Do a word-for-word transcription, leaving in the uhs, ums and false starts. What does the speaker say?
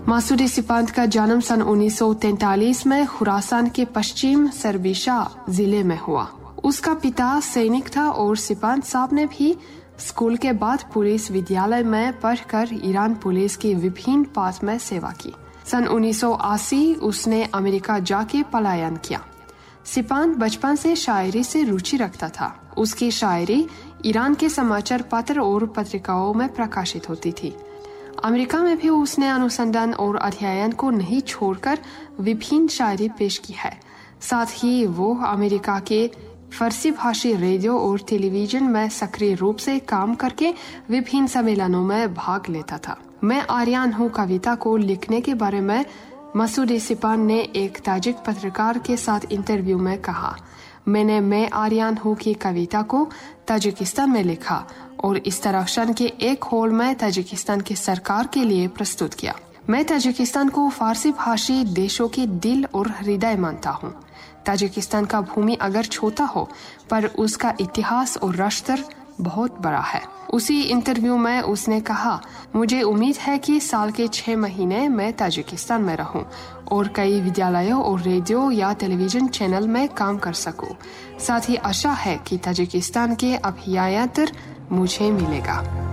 मासूद सिपांत का जन्म सन उन्नीस सौ तैंतालीस में खुरासान के पश्चिम सरबिशा जिले में हुआ। उसका पिता सैनिक था और सिपांत साहब ने भी स्कूल के बाद पुलिस विद्यालय में पढ़कर ईरान पुलिस की विभिन्न पद में सेवा की। सन उन्नीस सौ अस्सी उसने अमेरिका जाके पलायन किया। सिपांत बचपन से शायरी से रुचि रखता था। उसकी शायरी ईरान के समाचार पत्र और पत्रिकाओं में प्रकाशित होती थी। अमेरिका में भी उसने अनुसंधान और अध्ययन को नहीं छोड़कर विभिन्न शायरी पेश की है। साथ ही वो अमेरिका के फारसी भाषी रेडियो और टेलीविजन में सक्रिय रूप से काम करके विभिन्न सम्मेलनों में भाग लेता था। मैं आर्यन हूँ कविता को लिखने के बारे में मासूद सिपांत ने एक ताजिक पत्रकार के साथ इंटरव्यू में कहा, मैंने मैं आर्यन हूँ की कविता को ताजिकिस्तान में लिखा और इस तरह के एक हॉल में ताजिकिस्तान की सरकार के लिए प्रस्तुत किया। मैं ताजिकिस्तान को फारसी भाषी देशों के दिल और हृदय मानता हूँ। ताजिकिस्तान का भूमि अगर छोटा हो पर उसका इतिहास और राष्ट्र बहुत बड़ा है। उसी इंटरव्यू में उसने कहा, मुझे उम्मीद है कि साल के छह महीने मैं ताजिकिस्तान में रहूं और कई विद्यालयों और रेडियो या टेलीविजन चैनल में काम कर सकूं। साथ ही आशा है कि ताजिकिस्तान के अभियंतर मुझे मिलेगा।